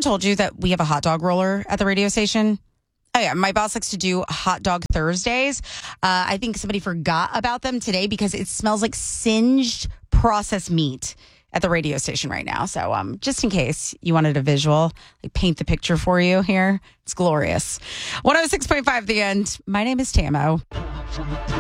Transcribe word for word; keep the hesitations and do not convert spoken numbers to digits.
told you that we have a hot dog roller at the radio station? Oh, yeah. My boss likes to do hot dog Thursdays. Uh, I think somebody forgot about them today because it smells like singed processed meat at the radio station right now. So um, just in case you wanted a visual, like paint the picture for you here. It's glorious. one oh six point five The End. My name is Tamo.